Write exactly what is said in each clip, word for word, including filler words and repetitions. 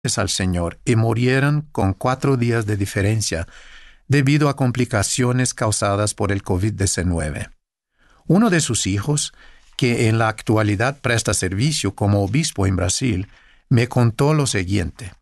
al Señor y murieron con cuatro días de diferencia debido a complicaciones causadas por el COVID diecinueve. Uno de sus hijos, que en la actualidad presta servicio como obispo en Brasil, me contó lo siguiente.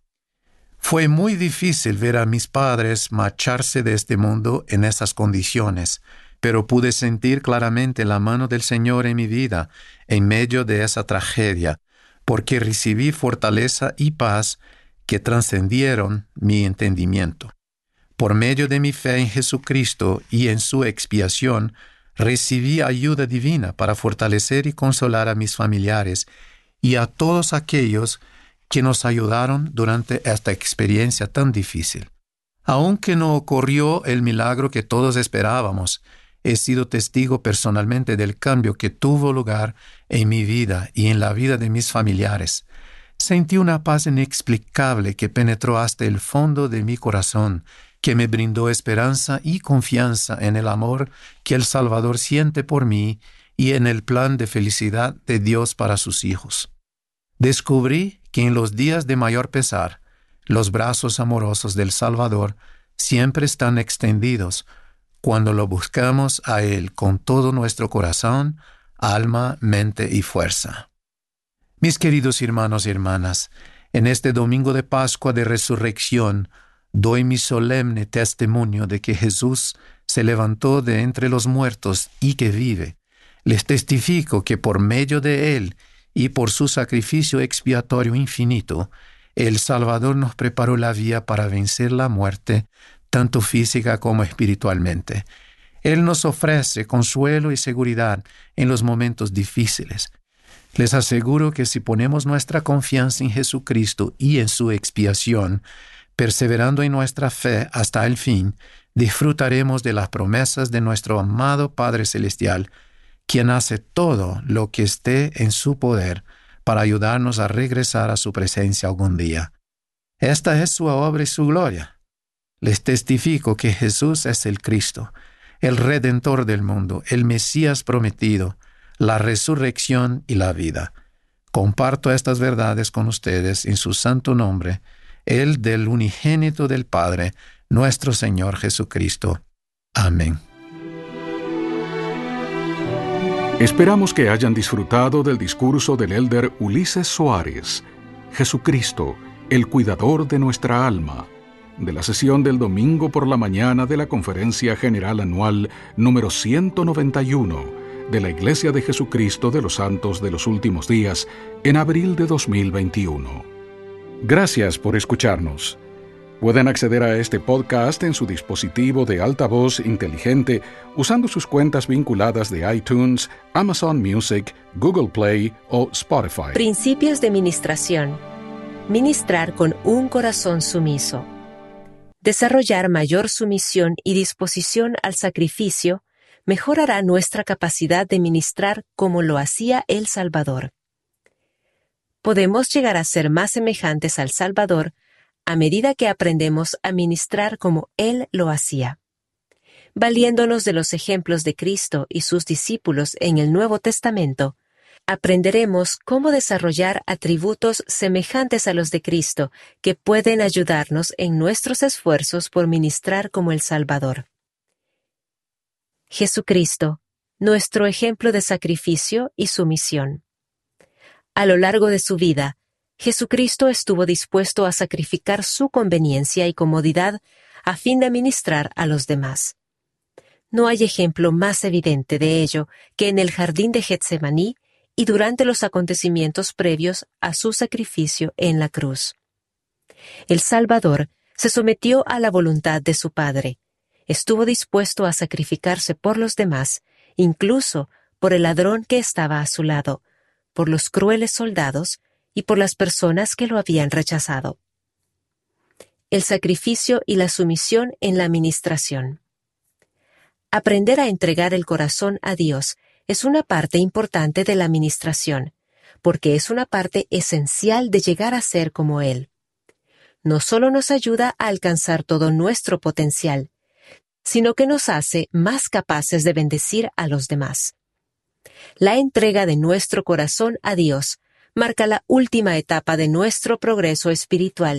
Fue muy difícil ver a mis padres marcharse de este mundo en esas condiciones, pero pude sentir claramente la mano del Señor en mi vida en medio de esa tragedia, porque recibí fortaleza y paz que trascendieron mi entendimiento. Por medio de mi fe en Jesucristo y en su expiación, recibí ayuda divina para fortalecer y consolar a mis familiares y a todos aquellos que nos ayudaron durante esta experiencia tan difícil. Aunque no ocurrió el milagro que todos esperábamos, he sido testigo personalmente del cambio que tuvo lugar en mi vida y en la vida de mis familiares. Sentí una paz inexplicable que penetró hasta el fondo de mi corazón, que me brindó esperanza y confianza en el amor que el Salvador siente por mí y en el plan de felicidad de Dios para sus hijos. Descubrí que en los días de mayor pesar, los brazos amorosos del Salvador siempre están extendidos cuando lo buscamos a Él con todo nuestro corazón, alma, mente y fuerza. Mis queridos hermanos y hermanas, en este domingo de Pascua de Resurrección, doy mi solemne testimonio de que Jesús se levantó de entre los muertos y que vive. Les testifico que por medio de Él y por su sacrificio expiatorio infinito, el Salvador nos preparó la vía para vencer la muerte, tanto física como espiritualmente. Él nos ofrece consuelo y seguridad en los momentos difíciles. Les aseguro que si ponemos nuestra confianza en Jesucristo y en su expiación, perseverando en nuestra fe hasta el fin, disfrutaremos de las promesas de nuestro amado Padre Celestial, quien hace todo lo que esté en su poder para ayudarnos a regresar a su presencia algún día. Esta es su obra y su gloria. Les testifico que Jesús es el Cristo, el Redentor del mundo, el Mesías prometido, la resurrección y la vida. Comparto estas verdades con ustedes en su santo nombre, el del unigénito del Padre, nuestro Señor Jesucristo. Amén. Esperamos que hayan disfrutado del discurso del elder Ulises Soares, Jesucristo, el cuidador de nuestra alma, de la sesión del domingo por la mañana de la Conferencia General Anual número ciento noventa y uno de la Iglesia de Jesucristo de los Santos de los Últimos Días en abril de dos mil veintiuno. Gracias por escucharnos. Pueden acceder a este podcast en su dispositivo de altavoz inteligente usando sus cuentas vinculadas de iTunes, Amazon Music, Google Play o Spotify. Principios de ministración. Ministrar con un corazón sumiso. Desarrollar mayor sumisión y disposición al sacrificio mejorará nuestra capacidad de ministrar como lo hacía el Salvador. Podemos llegar a ser más semejantes al Salvador a medida que aprendemos a ministrar como Él lo hacía. Valiéndonos de los ejemplos de Cristo y sus discípulos en el Nuevo Testamento, aprenderemos cómo desarrollar atributos semejantes a los de Cristo que pueden ayudarnos en nuestros esfuerzos por ministrar como el Salvador. Jesucristo, nuestro ejemplo de sacrificio y sumisión. A lo largo de su vida, Jesucristo estuvo dispuesto a sacrificar su conveniencia y comodidad a fin de ministrar a los demás. No hay ejemplo más evidente de ello que en el jardín de Getsemaní y durante los acontecimientos previos a su sacrificio en la cruz. El Salvador se sometió a la voluntad de su Padre. Estuvo dispuesto a sacrificarse por los demás, incluso por el ladrón que estaba a su lado, por los crueles soldados y por las personas que lo habían rechazado. El sacrificio y la sumisión en la ministración. Aprender a entregar el corazón a Dios es una parte importante de la ministración, porque es una parte esencial de llegar a ser como Él. No solo nos ayuda a alcanzar todo nuestro potencial, sino que nos hace más capaces de bendecir a los demás. La entrega de nuestro corazón a Dios marca la última etapa de nuestro progreso espiritual.